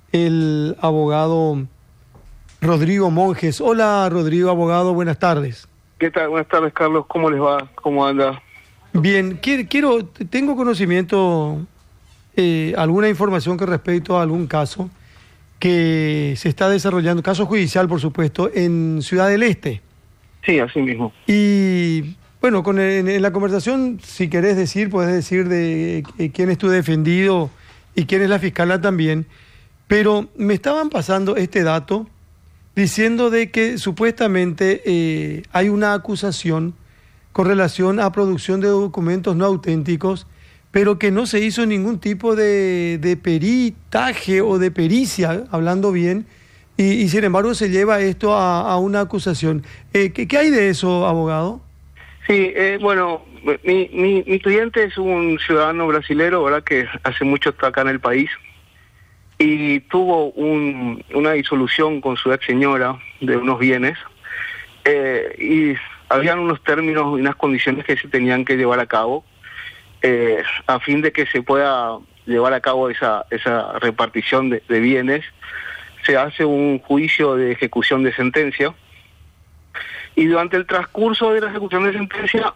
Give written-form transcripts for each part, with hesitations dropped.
el abogado Rodrigo Monjes. Hola, Rodrigo, abogado, buenas tardes. ¿Qué tal? Buenas tardes, Carlos. ¿Cómo les va? ¿Cómo anda? Bien, tengo conocimiento, alguna información con respecto a algún caso que se está desarrollando, caso judicial, por supuesto, en Ciudad del Este. Sí, así mismo. Y bueno, en la conversación, si querés decir, podés decir de quién es tu defendido y quién es la fiscala también, pero me estaban pasando este dato diciendo de que supuestamente hay una acusación con relación a producción de documentos no auténticos, pero que no se hizo ningún tipo de peritaje o de pericia, hablando bien, y sin embargo se lleva esto a una acusación. ¿Qué hay de eso, abogado? Sí, bueno, mi cliente es un ciudadano brasilero, ¿verdad?, que hace mucho está acá en el país, y tuvo una disolución con su ex señora de unos bienes, y habían unos términos y unas condiciones que se tenían que llevar a cabo, a fin de que se pueda llevar a cabo esa repartición de bienes. Se hace un juicio de ejecución de sentencia, y durante el transcurso de la ejecución de sentencia,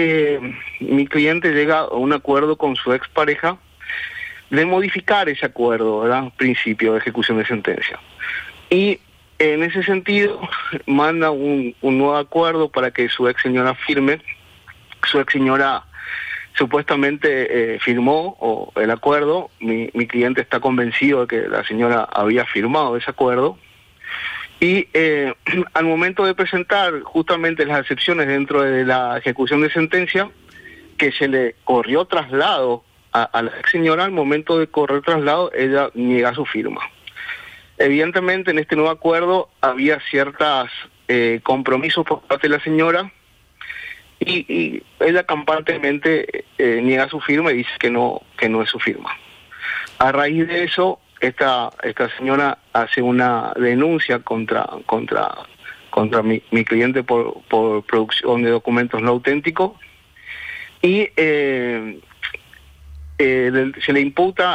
mi cliente llega a un acuerdo con su expareja de modificar ese acuerdo, ¿verdad?, principio de ejecución de sentencia. Y en ese sentido manda un nuevo acuerdo para que su ex señora firme. Su ex señora supuestamente firmó el acuerdo. Mi cliente está convencido de que la señora había firmado ese acuerdo. Y al momento de presentar justamente las excepciones dentro de la ejecución de sentencia, que se le corrió traslado a la ex señora, al momento de correr traslado, ella niega su firma. Evidentemente, en este nuevo acuerdo había ciertos compromisos por parte de la señora, y ella campantemente niega su firma y dice que no es su firma. A raíz de eso, esta señora hace una denuncia contra mi cliente por producción de documentos no auténticos, y se le imputa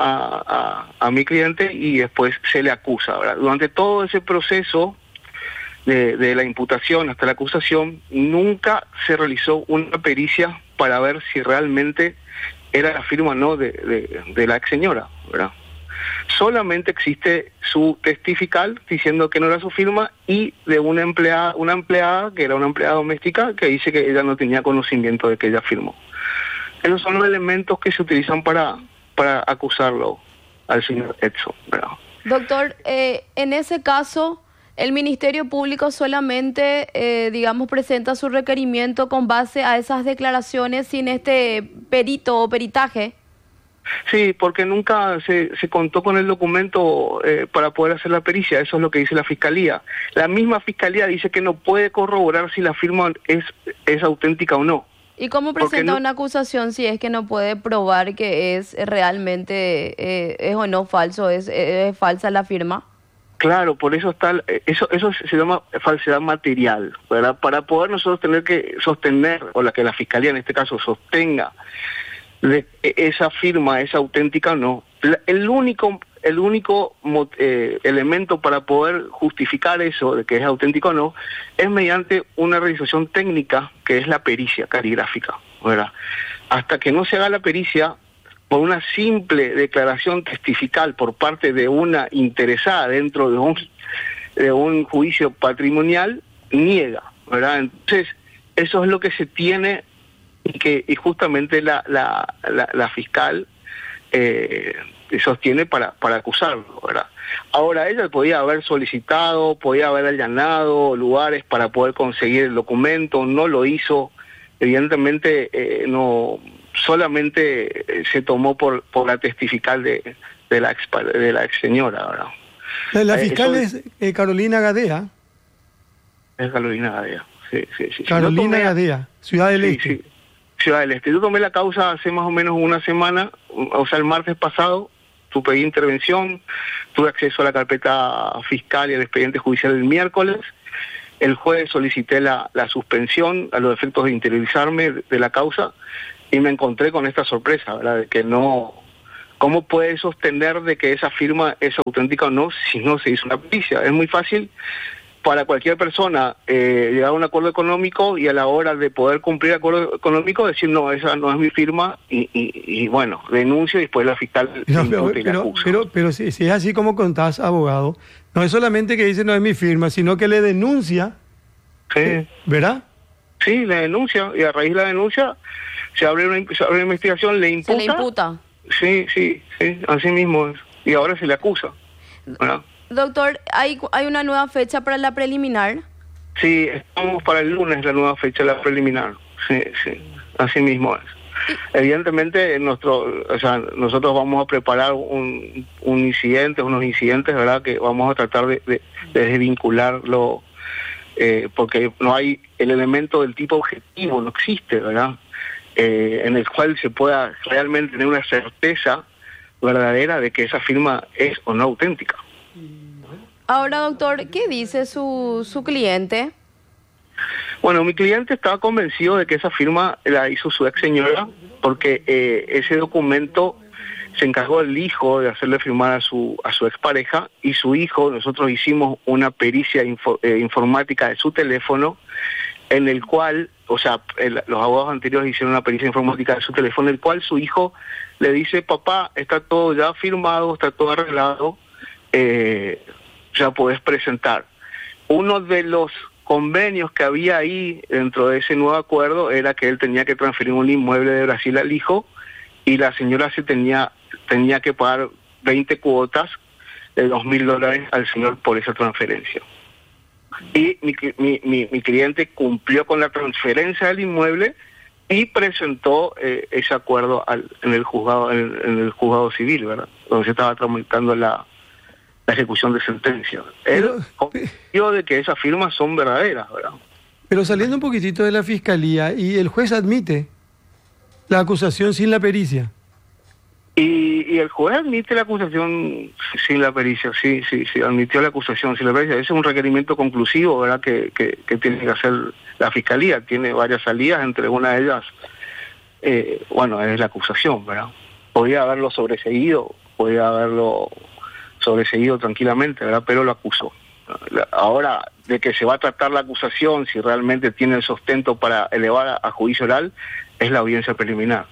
a mi cliente, y después se le acusa, ¿verdad? Durante todo ese proceso de la imputación hasta la acusación, nunca se realizó una pericia para ver si realmente era la firma o no de la ex señora, ¿verdad? Solamente existe su testifical diciendo que no era su firma, y de una empleada que era una empleada doméstica, que dice que ella no tenía conocimiento de que ella firmó. Esos son los elementos que se utilizan para acusarlo al señor Edson, ¿verdad? Doctor, en ese caso, el Ministerio Público solamente, presenta su requerimiento con base a esas declaraciones sin este perito o peritaje. Sí, porque nunca se contó con el documento para poder hacer la pericia. Eso es lo que dice la Fiscalía. La misma Fiscalía dice que no puede corroborar si la firma es auténtica o no. ¿Y cómo presenta una acusación si es que no puede probar que es realmente es o no falso, es falsa la firma? Claro, por eso eso se llama falsedad material, ¿verdad? Para poder nosotros tener que sostener, o que la Fiscalía en este caso sostenga de esa firma es auténtica o no. El único elemento para poder justificar eso de que es auténtico o no es mediante una realización técnica, que es la pericia caligráfica, ¿verdad? Hasta que no se haga la pericia, por una simple declaración testifical por parte de una interesada dentro de un juicio patrimonial, niega, ¿verdad? Entonces, eso es lo que se tiene, y justamente la fiscal sostiene para acusarlo, ¿verdad? Ahora, ella podía haber solicitado, podía haber allanado lugares para poder conseguir el documento, no lo hizo. Evidentemente, no solamente se tomó por la testifical de la ex señora, ¿verdad? La fiscal es Carolina Gadea. Es Carolina Gadea, sí. Carolina Gadea, Ciudad del Este. Sí. Ciudad del Este. Yo tomé la causa hace más o menos una semana, o sea, el martes pasado. Pedí intervención, tuve acceso a la carpeta fiscal y al expediente judicial el miércoles. El jueves solicité la suspensión a los efectos de interiorizarme de la causa, y me encontré con esta sorpresa, ¿verdad?, de que no ¿Cómo puede sostener de que esa firma es auténtica o no si no se hizo una pericia? Es muy fácil para cualquier persona llegar a un acuerdo económico y a la hora de poder cumplir el acuerdo económico decir no, esa no es mi firma y bueno, denuncio y después la fiscal pero si es así como contás, abogado, no es solamente que dice no es mi firma, sino que le denuncia, sí. ¿Verdad? Sí, le denuncia y a raíz de la denuncia se abre una investigación, le imputa. Se le imputa. Sí, así mismo es. Y ahora se le acusa, ¿verdad? Doctor, ¿hay una nueva fecha para la preliminar? Sí, estamos para el lunes la nueva fecha de la preliminar. Sí, así mismo es. Evidentemente nosotros vamos a preparar unos incidentes, ¿verdad? Que vamos a tratar de desvincularlo, porque no hay el elemento del tipo objetivo, no existe, ¿verdad? En el cual se pueda realmente tener una certeza verdadera de que esa firma es o no auténtica. Ahora, doctor, ¿qué dice su cliente? Bueno, mi cliente estaba convencido de que esa firma la hizo su ex señora, porque ese documento se encargó el hijo de hacerle firmar a su expareja, y su hijo, nosotros hicimos una pericia informática de su teléfono, en el cual, los abogados anteriores hicieron una pericia informática de su teléfono, en el cual su hijo le dice, papá, está todo ya firmado, está todo arreglado, ya podés presentar. Uno de los convenios que había ahí dentro de ese nuevo acuerdo era que él tenía que transferir un inmueble de Brasil al hijo, y la señora tenía que pagar 20 cuotas de $2.000 al señor por esa transferencia. Y mi cliente cumplió con la transferencia del inmueble y presentó ese acuerdo en el juzgado civil, ¿verdad? Donde se estaba tramitando la ejecución de sentencia. Él confió de que esas firmas son verdaderas, ¿verdad? Pero saliendo un poquitito de la fiscalía, y el juez admite la acusación sin la pericia. Y el juez admite la acusación sin la pericia, sí, admitió la acusación sin la pericia. Ese es un requerimiento conclusivo, ¿verdad?, que tiene que hacer la fiscalía. Tiene varias salidas, entre una de ellas, es la acusación, ¿verdad? Podría haberlo sobreseído tranquilamente, ¿verdad?, pero lo acusó. Ahora, de que se va a tratar la acusación, si realmente tiene el sustento para elevar a juicio oral, es la audiencia preliminar.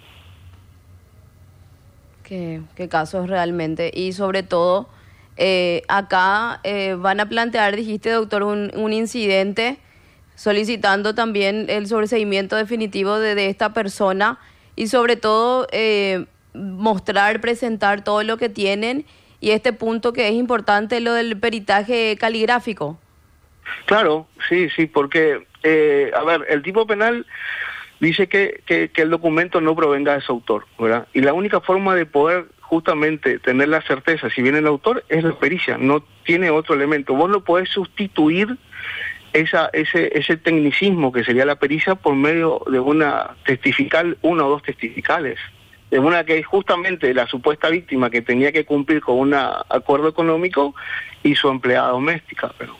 ¿Qué casos realmente? Y sobre todo, acá van a plantear, dijiste, doctor, un incidente solicitando también el sobreseimiento definitivo de esta persona, y sobre todo presentar todo lo que tienen, y este punto que es importante, lo del peritaje caligráfico. Claro, sí, porque, el tipo penal dice que el documento no provenga de su autor, ¿verdad? Y la única forma de poder justamente tener la certeza si viene el autor es la pericia, no tiene otro elemento. Vos no podés sustituir ese tecnicismo que sería la pericia por medio de una testifical, una o dos testificales. De una que es justamente la supuesta víctima que tenía que cumplir con un acuerdo económico y su empleada doméstica, pero...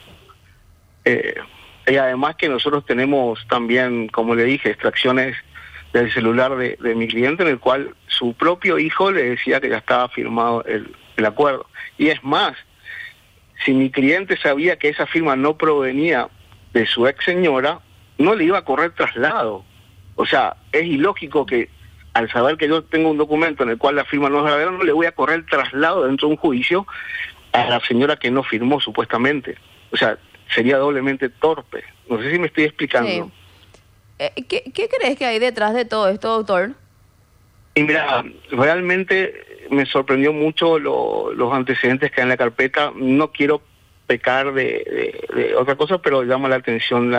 y además que nosotros tenemos también, como le dije, extracciones del celular de mi cliente, en el cual su propio hijo le decía que ya estaba firmado el acuerdo. Y es más, si mi cliente sabía que esa firma no provenía de su ex señora, no le iba a correr traslado. O sea, es ilógico que al saber que yo tengo un documento en el cual la firma no es verdadera, no le voy a correr traslado dentro de un juicio a la señora que no firmó supuestamente. O sea, sería doblemente torpe. No sé si me estoy explicando. Sí. ¿Qué crees que hay detrás de todo esto, doctor? Y mira, realmente me sorprendió mucho los antecedentes que hay en la carpeta. No quiero pecar de otra cosa, pero llama la atención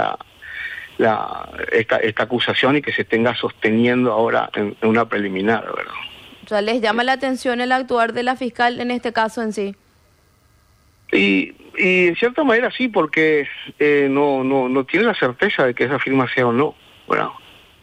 esta acusación y que se tenga sosteniendo ahora en una preliminar, ¿verdad? O sea, ¿les llama la atención el actuar de la fiscal en este caso en sí? Y en cierta manera sí, porque no tiene la certeza de que esa firma sea o no. Bueno,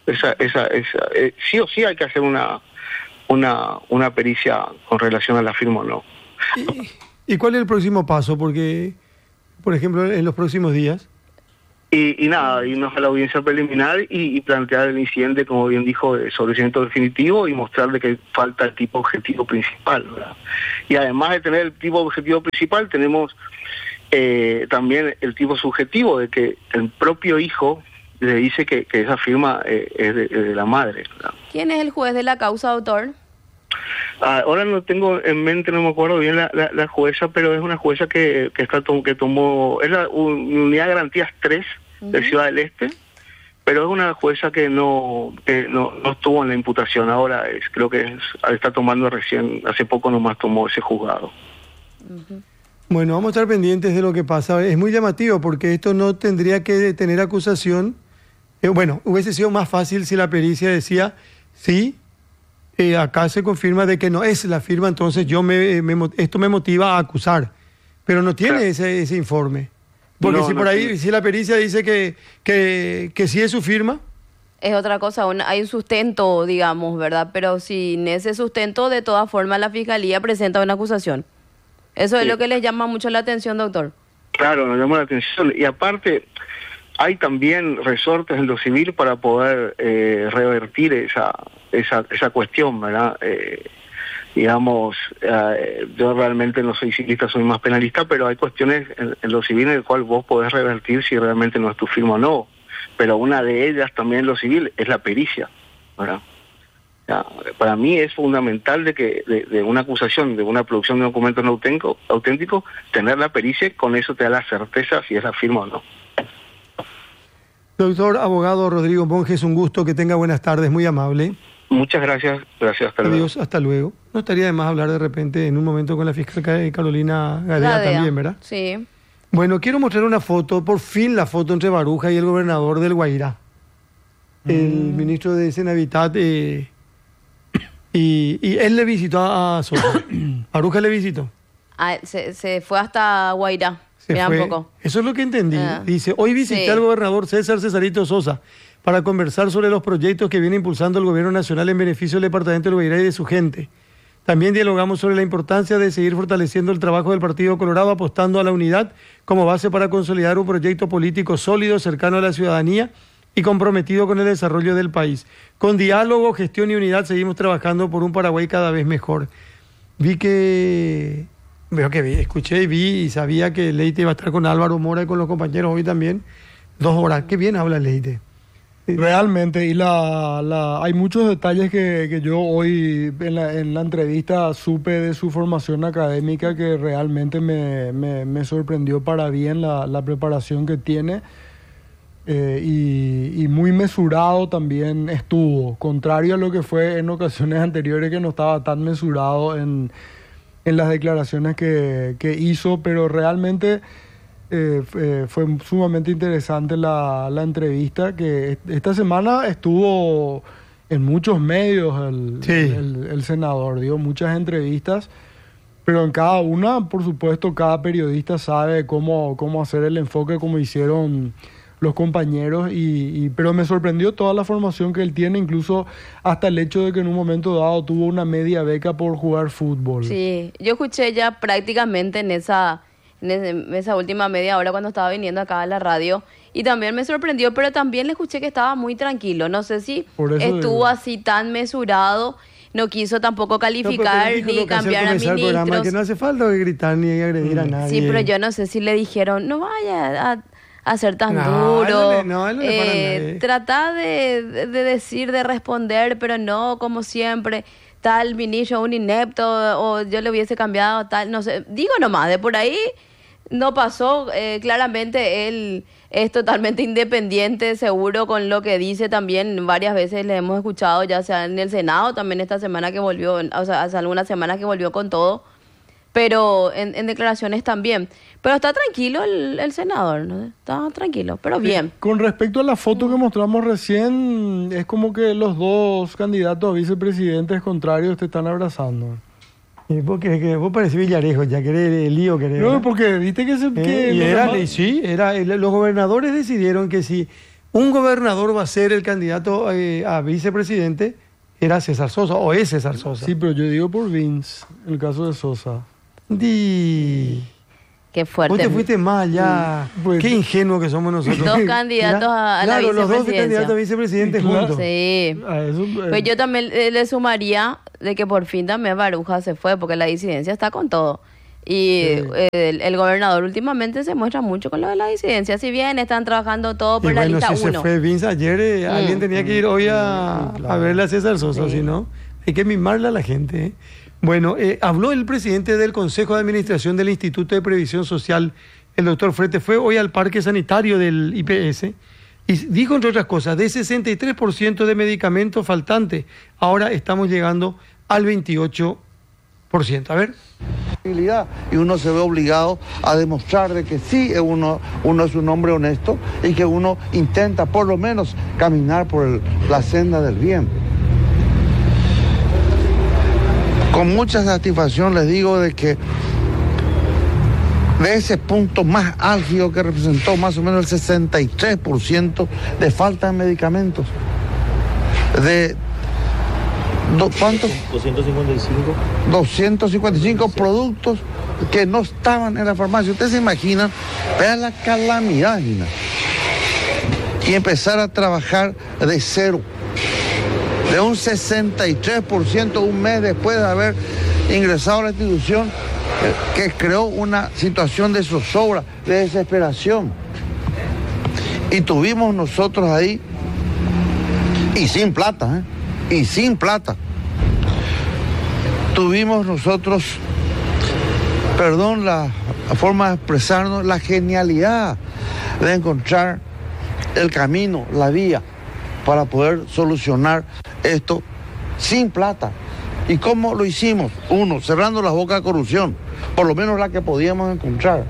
sí o sí hay que hacer una pericia con relación a la firma o no. ¿Y cuál es el próximo paso? Porque, por ejemplo, en los próximos días... Y nada, irnos a la audiencia preliminar y plantear el incidente, como bien dijo, de sobreseimiento definitivo y mostrarle que falta el tipo objetivo principal, ¿verdad? Y además de tener el tipo objetivo principal, tenemos también el tipo subjetivo de que el propio hijo le dice que esa firma es de la madre, ¿verdad? ¿Quién es el juez de la causa, doctor? Ahora no tengo en mente, no me acuerdo bien la jueza, pero es una jueza que tomó, es la unidad de garantías 3 de Ciudad del Este, pero es una jueza que no estuvo en la imputación. Ahora creo que está tomando recién, hace poco nomás tomó ese juzgado. Bueno, vamos a estar pendientes de lo que pasa. Es muy llamativo porque esto no tendría que tener acusación. Bueno, hubiese sido más fácil si la pericia decía sí. Acá se confirma de que no es la firma, entonces esto me motiva a acusar, pero no tiene ese informe, porque no, si por ahí, si la pericia dice que sí es su firma, es otra cosa, hay un sustento, digamos, ¿verdad? Pero sin ese sustento, de todas formas, la Fiscalía presenta una acusación. Eso es lo que les llama mucho la atención, doctor. Claro, nos llama la atención, y aparte hay también resortes en lo civil para poder revertir esa cuestión, ¿verdad? Digamos, yo realmente no soy civilista, soy más penalista, pero hay cuestiones en lo civil en el cual vos podés revertir si realmente no es tu firma o no. Pero una de ellas también en lo civil es la pericia, ¿verdad? Para mí es fundamental de una acusación, de una producción de documentos no auténticos, tener la pericia, con eso te da la certeza si es la firma o no. Doctor abogado Rodrigo Monjes, un gusto, que tenga buenas tardes, muy amable. Muchas gracias, hasta luego. Adiós, hasta luego. No estaría de más hablar de repente en un momento con la fiscal Carolina Gadea también, ¿verdad? Sí. Bueno, quiero mostrar una foto, por fin la foto entre Baruja y el gobernador del Guairá. El ministro de Senavitat, y él le visitó a Sosa. Baruja le visitó. Se fue hasta Guairá. Eso es lo que entendí. Dice, hoy visité al gobernador Cesarito Sosa para conversar sobre los proyectos que viene impulsando el gobierno nacional en beneficio del departamento del Guairá y de su gente. También dialogamos sobre la importancia de seguir fortaleciendo el trabajo del Partido Colorado, apostando a la unidad como base para consolidar un proyecto político sólido, cercano a la ciudadanía y comprometido con el desarrollo del país. Con diálogo, gestión y unidad seguimos trabajando por un Paraguay cada vez mejor. Escuché y vi y sabía que Leite iba a estar con Álvaro Mora y con los compañeros hoy también. 2 horas. Qué bien habla Leite. Realmente, y hay muchos detalles que yo hoy en la entrevista supe de su formación académica que realmente me sorprendió para bien la preparación que tiene. Y muy mesurado también estuvo, contrario a lo que fue en ocasiones anteriores, que no estaba tan mesurado en las declaraciones que hizo, pero realmente fue sumamente interesante la entrevista, que esta semana estuvo en muchos medios el senador, dio muchas entrevistas, pero en cada una, por supuesto, cada periodista sabe cómo hacer el enfoque como hicieron los compañeros, pero me sorprendió toda la formación que él tiene, incluso hasta el hecho de que en un momento dado tuvo una media beca por jugar fútbol. Sí, yo escuché ya prácticamente en esa última media hora cuando estaba viniendo acá a la radio, y también me sorprendió, pero también le escuché que estaba muy tranquilo. No sé si estuvo así tan mesurado, no quiso tampoco calificar ni cambiar a ministros. Que no hace falta gritar ni agredir a nadie. Sí, pero yo no sé si le dijeron, no vaya a ser tan duro, trata de decir, de responder, pero no como siempre, tal ministro, un inepto, o yo le hubiese cambiado tal, no sé, digo nomás, de por ahí no pasó. Claramente él es totalmente independiente, seguro, con lo que dice. También varias veces le hemos escuchado, ya sea en el Senado, también esta semana que volvió, o sea, hace algunas semanas que volvió con todo, pero en declaraciones también. Pero está tranquilo el senador, ¿no? Está tranquilo, pero bien. Con respecto a la foto que mostramos recién, es como que los dos candidatos a vicepresidentes contrarios te están abrazando. ¿Vos querés que vos parecés Villarejo, ya querés el lío? No, porque viste que los gobernadores decidieron que si un gobernador va a ser el candidato a vicepresidente, era César Sosa, o es César Sosa. Sí, pero yo digo por Vince, en el caso de Sosa. Qué fuerte. Vos te fuiste más allá. Pues, qué ingenuos que somos nosotros. Dos candidatos a la Claro, los dos vicepresidencia. candidatos a vicepresidente Claro. juntos. Sí. a eso, Pues yo también le sumaría de que por fin también Baruja se fue, porque la disidencia está con todo. Y Sí. el gobernador últimamente se muestra mucho con lo de la disidencia. Si bien están trabajando todo Y por la bueno, lista si se 1. fue Vince ayer, alguien tenía que ir hoy a verle a César Sosa, Sí. si no, hay que mimarle a la gente. ¿Eh? Bueno, habló el presidente del Consejo de Administración del Instituto de Previsión Social, el doctor Frete, fue hoy al parque sanitario del IPS y dijo, entre otras cosas, de 63% de medicamentos faltantes, ahora estamos llegando al 28%. A ver. Y uno se ve obligado a demostrar de que sí uno es un hombre honesto y que uno intenta por lo menos caminar por la senda del bien. Con mucha satisfacción les digo de que de ese punto más álgido que representó más o menos el 63% de falta de medicamentos, ¿cuántos? 255. 255 productos que no estaban en la farmacia. Ustedes se imaginan, vean la calamidad, Gina. Y empezar a trabajar de cero. De un 63% un mes después de haber ingresado a la institución, que creó una situación de zozobra, de desesperación. Y tuvimos nosotros ahí, y sin plata, y sin plata. Tuvimos nosotros, perdón la forma de expresarnos, la genialidad de encontrar el camino, la vía, para poder solucionar esto sin plata. ¿Y cómo lo hicimos? Uno, cerrando las bocas de corrupción, por lo menos la que podíamos encontrar.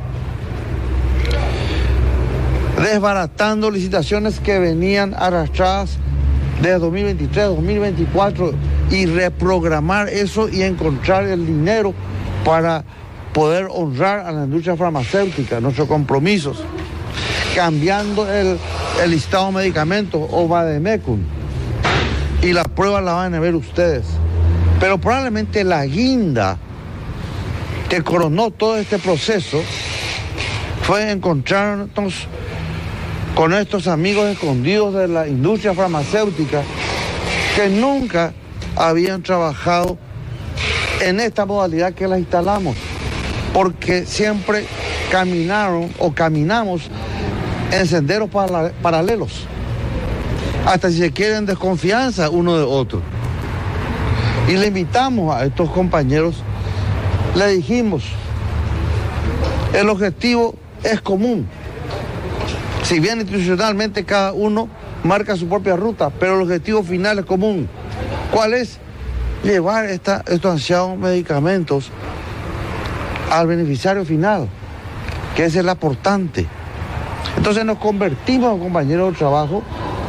Desbaratando licitaciones que venían arrastradas de 2023, 2024 y reprogramar eso y encontrar el dinero para poder honrar a la industria farmacéutica, nuestros compromisos. Cambiando el listado de medicamentos o Vademecum. Y la prueba la van a ver ustedes. Pero probablemente la guinda que coronó todo este proceso fue encontrarnos con estos amigos escondidos de la industria farmacéutica que nunca habían trabajado en esta modalidad que la instalamos, porque siempre caminaron o caminamos en senderos paralelos, hasta si se quieren desconfianza uno de otro. Y le invitamos a estos compañeros, le dijimos, el objetivo es común. Si bien institucionalmente cada uno marca su propia ruta, pero el objetivo final es común. ¿Cuál es? Llevar estos ansiados medicamentos al beneficiario final, que es el aportante. Entonces nos convertimos en compañeros de trabajo.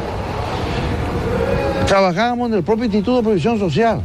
Trabajábamos en el propio Instituto de Previsión Social,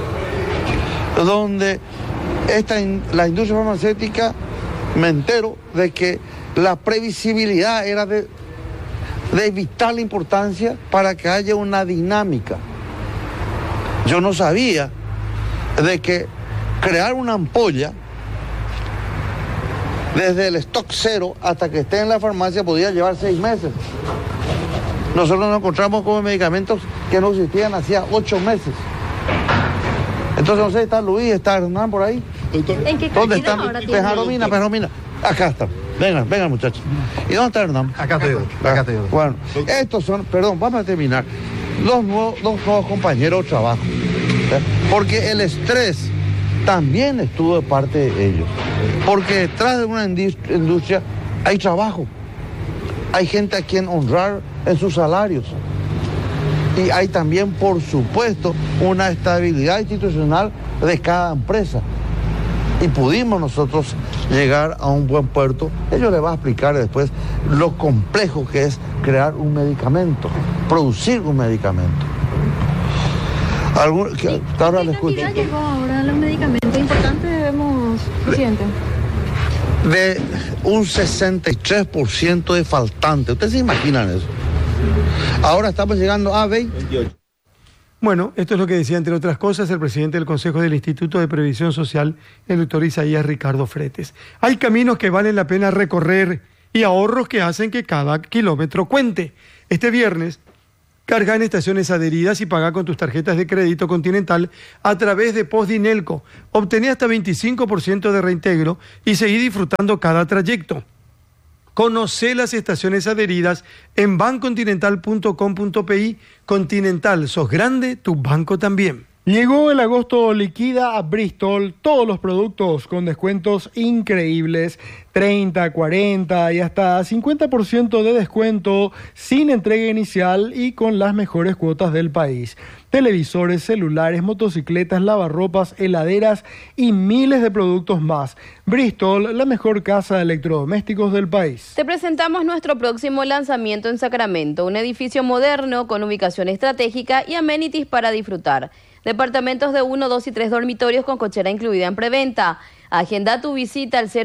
donde la industria farmacéutica, me entero de que la previsibilidad era de vital importancia para que haya una dinámica. Yo no sabía de que crear una ampolla desde el stock cero hasta que esté en la farmacia podía llevar 6 meses. Nosotros nos encontramos con medicamentos que no existían hacía 8 meses. Entonces, no sé, está Luis, está Hernán por ahí. ¿En qué ¿Dónde cantidad están? ahora tiene? Perjomina. Acá están. Vengan muchachos. ¿Y dónde está Hernán? Acá estoy yo. Bueno, estos son, perdón, vamos a terminar. Dos nuevos compañeros de trabajo. Porque el estrés también estuvo de parte de ellos. Porque detrás de una industria hay trabajo. Hay gente a quien honrar en sus salarios. Y hay también, por supuesto, una estabilidad institucional de cada empresa. Y pudimos nosotros llegar a un buen puerto. Ellos les va a explicar después lo complejo que es crear un medicamento, producir un medicamento. Ahora le escucho. ¿Qué cantidad llegó ahora los medicamentos importantes debemos, presidente? De un 63% de faltante. ¿Ustedes se imaginan eso? Ahora estamos llegando a 28. Bueno, esto es lo que decía, entre otras cosas, el presidente del Consejo del Instituto de Previsión Social, el doctor Isaías Ricardo Fretes. Hay caminos que valen la pena recorrer y ahorros que hacen que cada kilómetro cuente. Este viernes, carga en estaciones adheridas y paga con tus tarjetas de crédito Continental a través de Postdinelco. Obtené hasta 25% de reintegro y seguí disfrutando cada trayecto. Conoce las estaciones adheridas en bancontinental.com.pi. Continental, sos grande, tu banco también. Llegó el agosto liquida a Bristol, todos los productos con descuentos increíbles, 30, 40 y hasta 50% de descuento sin entrega inicial y con las mejores cuotas del país. Televisores, celulares, motocicletas, lavarropas, heladeras y miles de productos más. Bristol, la mejor casa de electrodomésticos del país. Te presentamos nuestro próximo lanzamiento en Sacramento, un edificio moderno con ubicación estratégica y amenities para disfrutar. Departamentos de 1, 2 y 3 dormitorios con cochera incluida en preventa. Agenda tu visita al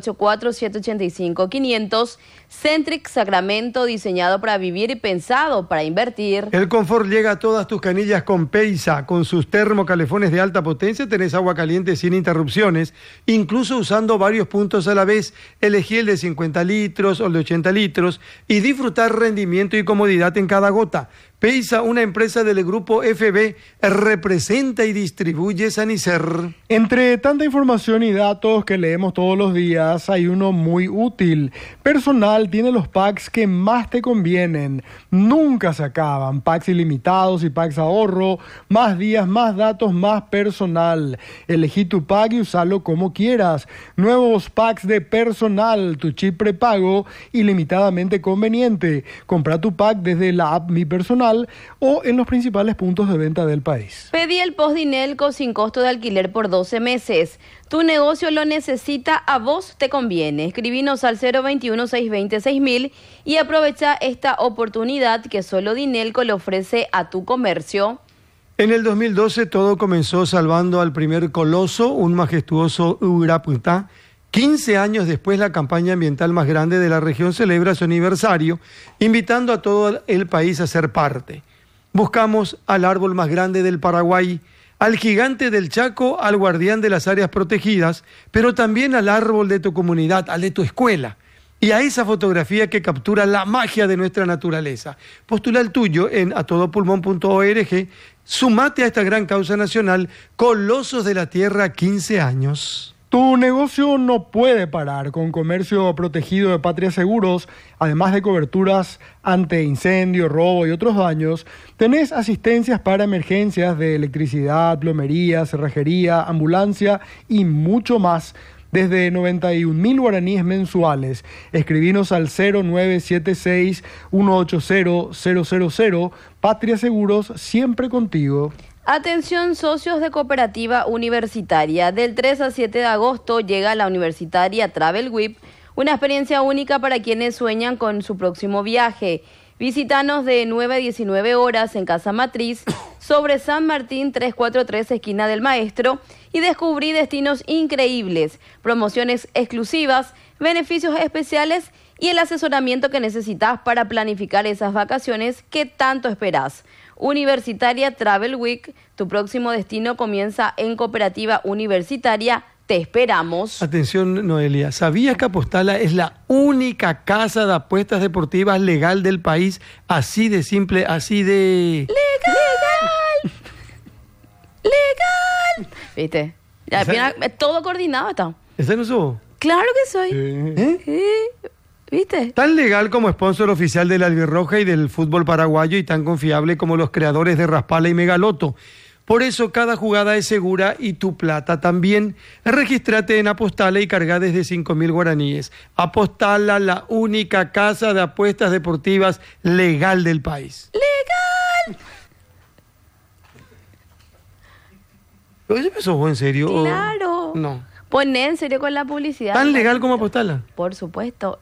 0984-785-500. Centric Sacramento, diseñado para vivir y pensado para invertir. El confort llega a todas tus canillas con Peisa. Con sus termocalefones de alta potencia tenés agua caliente sin interrupciones, incluso usando varios puntos a la vez. Elegí el de 50 litros o el de 80 litros y disfrutar rendimiento y comodidad en cada gota. Peisa, una empresa del grupo FB, representa y distribuye Sanicer. Entre tanta información y datos que leemos todos los días, hay uno muy útil. Personal tiene los packs que más te convienen. Nunca se acaban. Packs ilimitados y packs ahorro. Más días, más datos, más personal. Elegí tu pack y usalo como quieras. Nuevos packs de Personal, tu chip prepago ilimitadamente conveniente. Compra tu pack desde la app Mi Personal o en los principales puntos de venta del país. Pedí el Postdinelco sin costo de alquiler por 12 meses. Tu negocio lo necesita, a vos te conviene. Escribinos al 021-620-6000 y aprovecha esta oportunidad que solo Dinelco le ofrece a tu comercio. En el 2012 todo comenzó salvando al primer coloso, un majestuoso Uraputá. 15 años después, la campaña ambiental más grande de la región celebra su aniversario, invitando a todo el país a ser parte. Buscamos al árbol más grande del Paraguay, al gigante del Chaco, al guardián de las áreas protegidas, pero también al árbol de tu comunidad, al de tu escuela, y a esa fotografía que captura la magia de nuestra naturaleza. Postula el tuyo en atodopulmón.org. Sumate a esta gran causa nacional, Colosos de la Tierra, 15 años. Tu negocio no puede parar. Con Comercio Protegido de Patria Seguros, además de coberturas ante incendio, robo y otros daños, tenés asistencias para emergencias de electricidad, plomería, cerrajería, ambulancia y mucho más, desde 91.000 guaraníes mensuales. Escribinos al 0976-180-000. Patria Seguros, siempre contigo. Atención, socios de Cooperativa Universitaria. Del 3 al 7 de agosto llega la Universitaria Travel Week, una experiencia única para quienes sueñan con su próximo viaje. Visítanos de 9 a 19 horas en Casa Matriz, sobre San Martín 343, esquina del Maestro, y descubrí destinos increíbles, promociones exclusivas, beneficios especiales y el asesoramiento que necesitas para planificar esas vacaciones que tanto esperás. Universitaria Travel Week, tu próximo destino comienza en Cooperativa Universitaria. Te esperamos. Atención, Noelia, ¿sabías que Apostala es la única casa de apuestas deportivas legal del país? Así de simple, así de... ¡Legal! ¡Legal! ¿Viste? Ya, mira, todo coordinado está. ¿Esa no sos? Claro que soy. Sí. ¿Viste? Tan legal como sponsor oficial de la Albirroja y del fútbol paraguayo y tan confiable como los creadores de Raspala y Megaloto. Por eso cada jugada es segura y tu plata también. Regístrate en Apostala y carga desde 5.000 guaraníes. Apostala, la única casa de apuestas deportivas legal del país. ¡Legal! Oye, ¿eso fue en serio? Claro. No. Poné en serio con la publicidad. ¿Tan legal como Apostala? Por supuesto.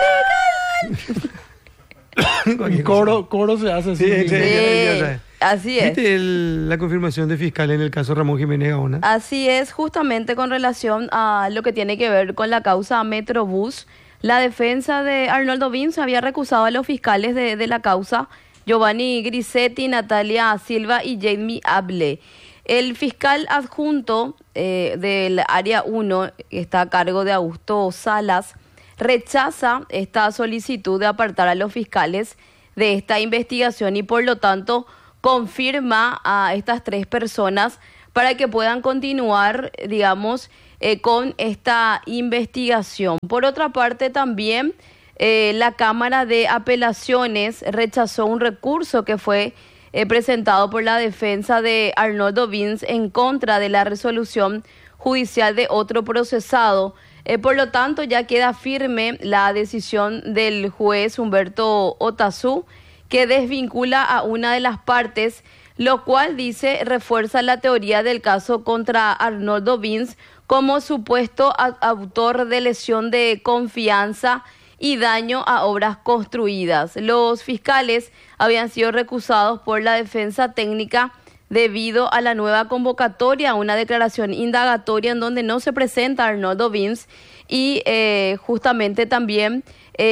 ¡Legal! Un coro se hace así. Sí. Así es. ¿Viste la confirmación de fiscal en el caso Ramón Jiménez Gaona? Así es, justamente con relación a lo que tiene que ver con la causa Metrobús. La defensa de Arnoldo Vince había recusado a los fiscales de la causa. Giovanni Grisetti, Natalia Silva y Jamie Able. El fiscal adjunto del Área 1, que está a cargo de Augusto Salas, rechaza esta solicitud de apartar a los fiscales de esta investigación y por lo tanto confirma a estas 3 personas para que puedan continuar, digamos, con esta investigación. Por otra parte, también la Cámara de Apelaciones rechazó un recurso que fue presentado por la defensa de Arnoldo Vince en contra de la resolución judicial de otro procesado. Por lo tanto, ya queda firme la decisión del juez Humberto Otazú, que desvincula a una de las partes, lo cual, dice, refuerza la teoría del caso contra Arnoldo Vince como supuesto autor de lesión de confianza y daño a obras construidas. Los fiscales habían sido recusados por la defensa técnica debido a la nueva convocatoria, una declaración indagatoria en donde no se presenta Arnoldo Vince y justamente también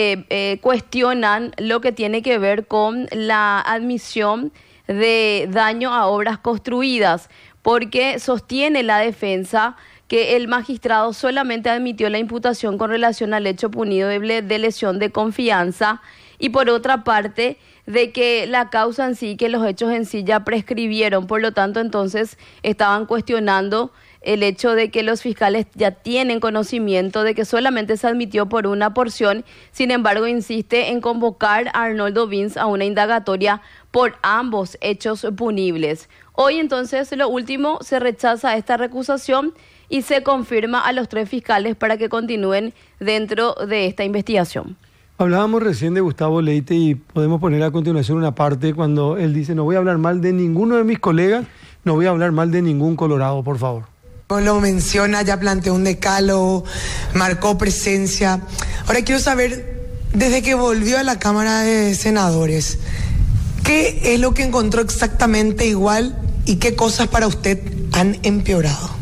cuestionan lo que tiene que ver con la admisión de daño a obras construidas, porque sostiene la defensa que el magistrado solamente admitió la imputación con relación al hecho punible de lesión de confianza y por otra parte de que la causa en sí, que los hechos en sí ya prescribieron, por lo tanto entonces estaban cuestionando el hecho de que los fiscales ya tienen conocimiento de que solamente se admitió por una porción, sin embargo insiste en convocar a Arnoldo Vince a una indagatoria por ambos hechos punibles. Hoy entonces lo último, se rechaza esta recusación y se confirma a los 3 fiscales para que continúen dentro de esta investigación. Hablábamos recién de Gustavo Leite y podemos poner a continuación una parte cuando él dice: no voy a hablar mal de ninguno de mis colegas, no voy a hablar mal de ningún colorado, por favor. Lo menciona, ya planteó un decálogo, marcó presencia. Ahora quiero saber, desde que volvió a la Cámara de Senadores, ¿qué es lo que encontró exactamente igual y qué cosas para usted han empeorado?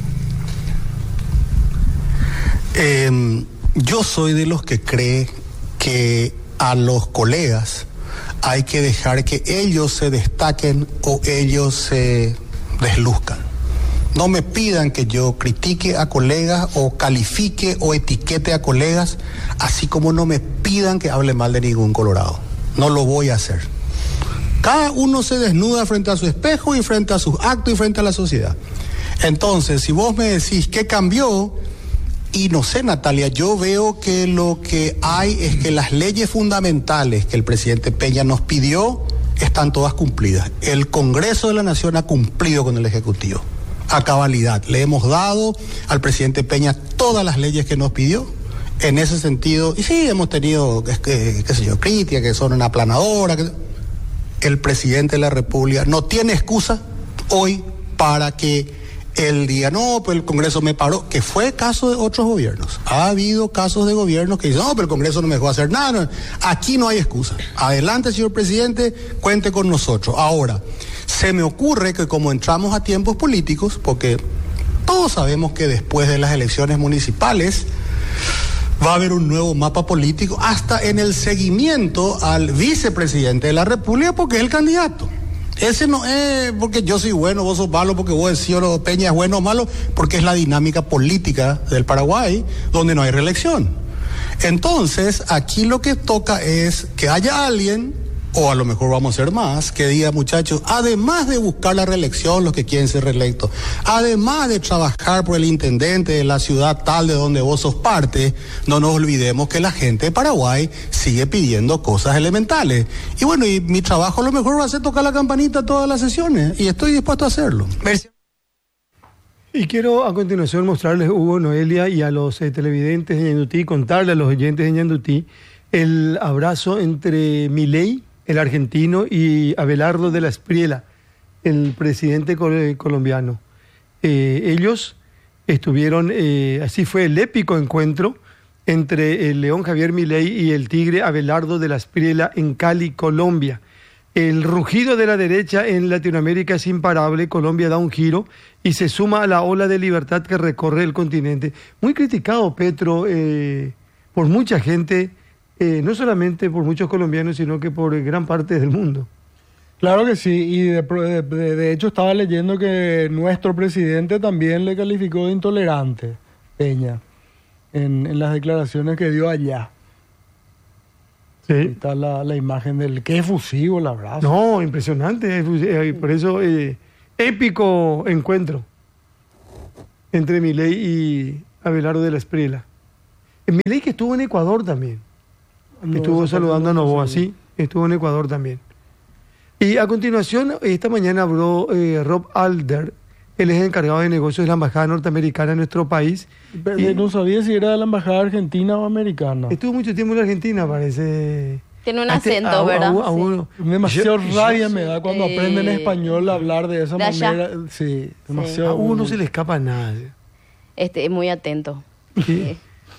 Yo soy de los que cree que a los colegas hay que dejar que ellos se destaquen o ellos se desluzcan. No me pidan que yo critique a colegas o califique o etiquete a colegas, así como no me pidan que hable mal de ningún colorado. No lo voy a hacer. Cada uno se desnuda frente a su espejo y frente a sus actos y frente a la sociedad. Entonces, si vos me decís qué cambió, y no sé, Natalia, yo veo que lo que hay es que las leyes fundamentales que el presidente Peña nos pidió están todas cumplidas. El Congreso de la Nación ha cumplido con el Ejecutivo a cabalidad. Le hemos dado al presidente Peña todas las leyes que nos pidió. En ese sentido, y sí, hemos tenido, qué sé yo, críticas que son una aplanadora. El presidente de la República no tiene excusa hoy para que él diga: no, pues el Congreso me paró, que fue caso de otros gobiernos. Ha habido casos de gobiernos que dicen: no, pero el Congreso no me dejó hacer nada. No. Aquí no hay excusa. Adelante, señor presidente, cuente con nosotros. Ahora, se me ocurre que como entramos a tiempos políticos, porque todos sabemos que después de las elecciones municipales va a haber un nuevo mapa político, hasta en el seguimiento al vicepresidente de la República, porque es el candidato. Ese no es porque yo soy bueno, vos sos malo, porque vos decís Peña es bueno o malo, porque es la dinámica política del Paraguay, donde no hay reelección. Entonces, aquí lo que toca es que haya alguien, o a lo mejor vamos a ser más, que diga: muchachos, además de buscar la reelección, los que quieren ser reelectos, además de trabajar por el intendente de la ciudad tal de donde vos sos parte, no nos olvidemos que la gente de Paraguay sigue pidiendo cosas elementales. Y bueno, y mi trabajo a lo mejor va a ser tocar la campanita todas las sesiones, y estoy dispuesto a hacerlo. Y quiero a continuación mostrarles, Hugo, Noelia, y a los televidentes de Ñandutí, contarle a los oyentes de Ñandutí el abrazo entre Milei, el argentino, y Abelardo de la Espriella, el presidente colombiano. Ellos estuvieron, así fue el épico encuentro entre el león Javier Milei y el tigre Abelardo de la Espriella en Cali, Colombia. El rugido de la derecha en Latinoamérica es imparable. Colombia da un giro y se suma a la ola de libertad que recorre el continente. Muy criticado Petro por mucha gente no solamente por muchos colombianos, sino que por gran parte del mundo. Claro que sí, y de hecho estaba leyendo que nuestro presidente también le calificó de intolerante, Peña, en las declaraciones que dio allá. Sí. Ahí está la imagen del... ¡Qué efusivo el abrazo! No, impresionante, por eso épico encuentro entre Milei y Abelardo de la Espriella. Milei que estuvo en Ecuador también, No, estuvo saludando a Noboa, sí, estuvo en Ecuador también. Y a continuación, esta mañana habló Rob Alder, él es encargado de negocios de la Embajada Norteamericana en nuestro país. No sabía si era de la Embajada Argentina o americana. Estuvo mucho tiempo en la Argentina, parece. Tiene un acento, ¿verdad? Demasiado rabia me da cuando aprenden español a hablar de esa manera. Sí, demasiado. A uno no se le escapa nada. Es muy atento. Sí.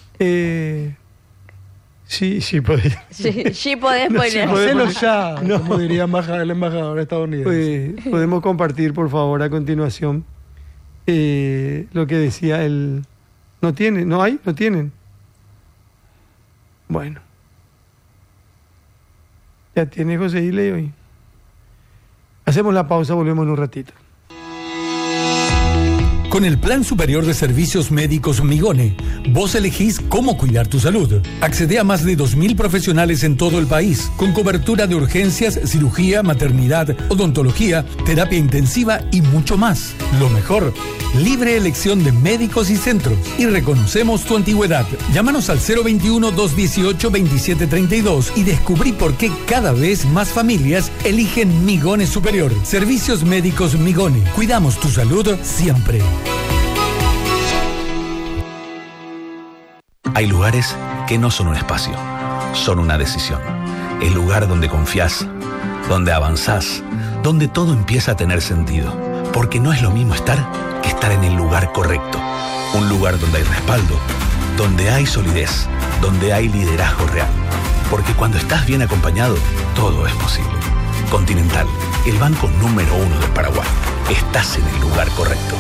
Sí, podés. Sí, podés poner. Hacelo ya, como diría el embajador estadounidense. Podemos compartir, por favor, a continuación lo que decía él. ¿No tienen? ¿No hay? ¿No tienen? Bueno. Ya tiene José Ile hoy. Hacemos la pausa, volvemos en un ratito. Con el Plan Superior de Servicios Médicos Migone, vos elegís cómo cuidar tu salud. Accede a más de 2.000 profesionales en todo el país, con cobertura de urgencias, cirugía, maternidad, odontología, terapia intensiva y mucho más. Lo mejor, libre elección de médicos y centros. Y reconocemos tu antigüedad. Llámanos al 021-218-2732 y descubrí por qué cada vez más familias eligen Migone Superior. Servicios Médicos Migone. Cuidamos tu salud siempre. Hay lugares que no son un espacio, son una decisión. El lugar donde confías, donde avanzás, donde todo empieza a tener sentido. Porque no es lo mismo estar que estar en el lugar correcto. Un lugar donde hay respaldo, donde hay solidez, donde hay liderazgo real. Porque cuando estás bien acompañado, todo es posible. Continental, el banco número 1 del Paraguay. Estás en el lugar correcto.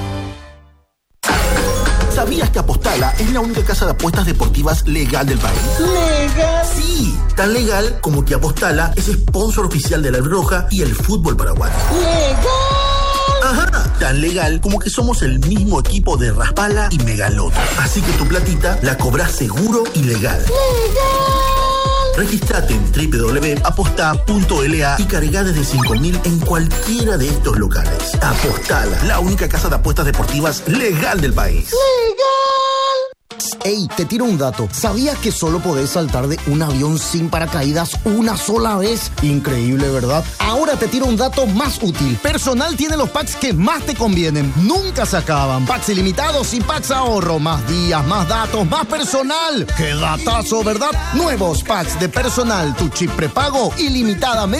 ¿Sabías que Apostala es la única casa de apuestas deportivas legal del país? ¿Legal? Sí, tan legal como que Apostala es sponsor oficial de la Albirroja y el fútbol paraguayo. ¡Legal! Ajá, tan legal como que somos el mismo equipo de Raspala y Megaloto. Así que tu platita la cobras seguro y legal. ¡Legal! Registrate en www.aposta.la y carga desde 5.000 en cualquiera de estos locales. Apostala, la única casa de apuestas deportivas legal del país. ¡Legal! Ey, te tiro un dato. ¿Sabías que solo podés saltar de un avión sin paracaídas una sola vez? Increíble, ¿verdad? Ahora te tiro un dato más útil. Personal tiene los packs que más te convienen. Nunca se acaban. Packs ilimitados y packs ahorro. Más días, más datos, más personal. ¡Qué datazo!, ¿verdad? Nuevos packs de Personal, tu chip prepago ilimitadamente